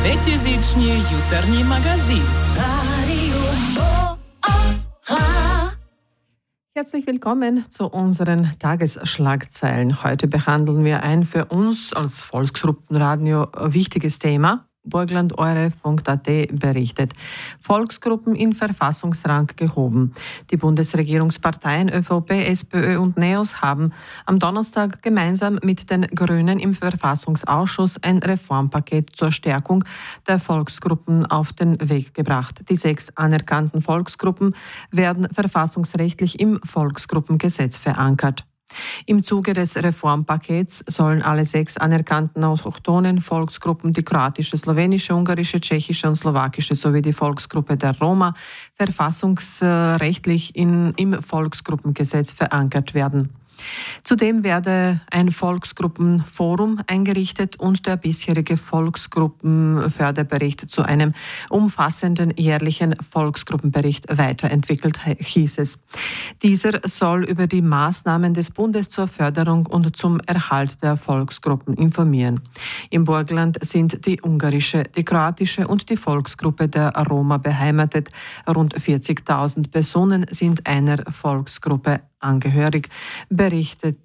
Пятизичний jutarnji magazin. Herzlich willkommen zu unseren Tagesschlagzeilen. Heute behandeln wir ein für uns als Volksgruppenradio wichtiges Thema. Burgenland.orf.at berichtet. Volksgruppen in Verfassungsrang gehoben. Die Bundesregierungsparteien ÖVP, SPÖ und NEOS haben am Donnerstag gemeinsam mit den Grünen im Verfassungsausschuss ein Reformpaket zur Stärkung der Volksgruppen auf den Weg gebracht. Die 6 anerkannten Volksgruppen werden verfassungsrechtlich im Volksgruppengesetz verankert. Im Zuge des Reformpakets sollen alle 6 anerkannten autochthonen Volksgruppen, die kroatische, slowenische, ungarische, tschechische und slowakische sowie die Volksgruppe der Roma, verfassungsrechtlich im Volksgruppengesetz verankert werden. Zudem werde ein Volksgruppenforum eingerichtet und der bisherige Volksgruppenförderbericht zu einem umfassenden jährlichen Volksgruppenbericht weiterentwickelt, hieß es. Dieser soll über die Maßnahmen des Bundes zur Förderung und zum Erhalt der Volksgruppen informieren. Im Burgenland sind die ungarische, die kroatische und die Volksgruppe der Roma beheimatet. Rund 40.000 Personen sind einer Volksgruppe angehörig, berichtet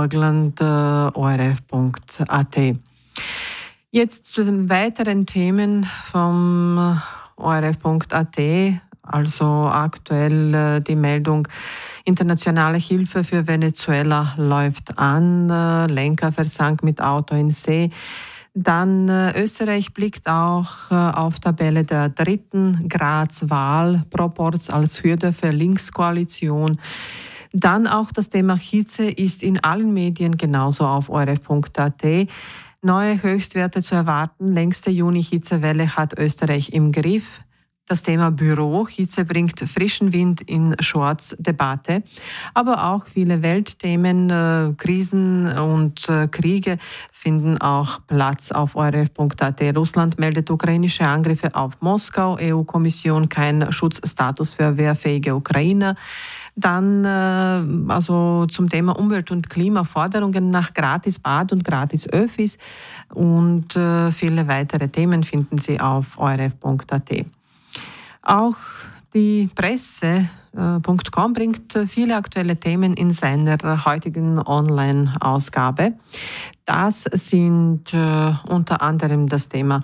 Burgenland.orf.at. Jetzt zu den weiteren Themen vom ORF.at, also aktuell die Meldung: internationale Hilfe für Venezuela läuft an, Lenker versank mit Auto in See. Dann Österreich blickt auch auf Tabelle der 3. Graz-Wahl, als Hürde für Linkskoalition. Dann auch das Thema Hitze ist in allen Medien, genauso auf orf.at. Neue Höchstwerte zu erwarten. Längste Juni-Hitzewelle hat Österreich im Griff. Das Thema Büro, Hitze bringt frischen Wind in Shorts Debatte. Aber auch viele Weltthemen, Krisen und Kriege finden auch Platz auf orf.at. Russland meldet ukrainische Angriffe auf Moskau. EU-Kommission kein Schutzstatus für wehrfähige Ukrainer. Dann also zum Thema Umwelt- und Klimaforderungen nach Gratis-Bad und Gratis-Öffis und viele weitere Themen finden Sie auf orf.at. Auch die Presse.com bringt viele aktuelle Themen in seiner heutigen Online-Ausgabe. Das sind unter anderem das Thema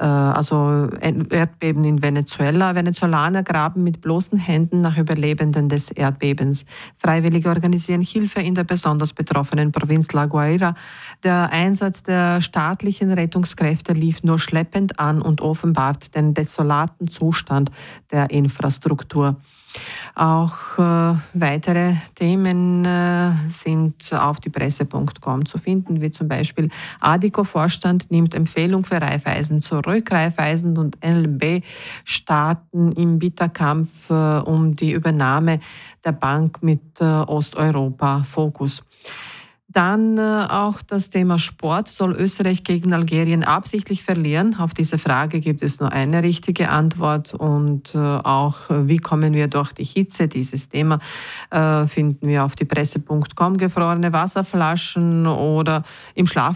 Erdbeben in Venezuela. Venezolaner graben mit bloßen Händen nach Überlebenden des Erdbebens. Freiwillige organisieren Hilfe in der besonders betroffenen Provinz La Guaira. Der Einsatz der staatlichen Rettungskräfte lief nur schleppend an und offenbart den desolaten Zustand der Infrastruktur. Auch weitere Themen sind auf die Presse.com zu finden, wie zum Beispiel ADICO-Vorstand nimmt Empfehlung für Raiffeisen zurück. Raiffeisen und NLB starten im Bitterkampf um die Übernahme der Bank mit Osteuropa-Fokus. Dann auch das Thema Sport. Soll Österreich gegen Algerien absichtlich verlieren? Auf diese Frage gibt es nur eine richtige Antwort. Und auch, wie kommen wir durch die Hitze? Dieses Thema finden wir auf die Presse.com. Gefrorene Wasserflaschen oder im Schlaf